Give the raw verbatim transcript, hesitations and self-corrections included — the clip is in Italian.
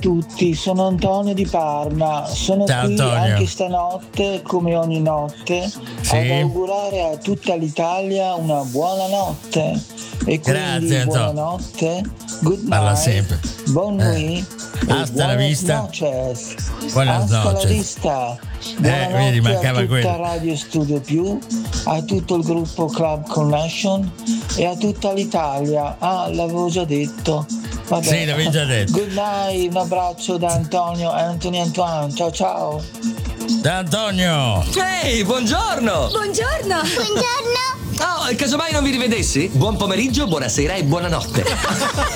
tutti, sono Antonio di Parma, sono Ciao, qui Antonio. anche stanotte come ogni notte Sì. ad augurare a tutta l'Italia una buona notte e quindi Grazie, Antonio. buonanotte, good Parla night, sempre. bon Eh. nuit e Hasta la buenas vista. noches. Buenas Hasta la noches. vista. Eh, Buonanotte vedi, a mancava tutta quello. Radio Studio Più, a tutto il gruppo Club Connection e a tutta l'Italia. Ah, l'avevo già detto. Vabbè. Sì, l'avevi già detto. Good night, un abbraccio da Antonio e Anthony Antoine. Ciao ciao. Da Antonio. Ehi, buongiorno! Buongiorno! Buongiorno! Oh, casomai non vi rivedessi? Buon pomeriggio, buonasera e buonanotte.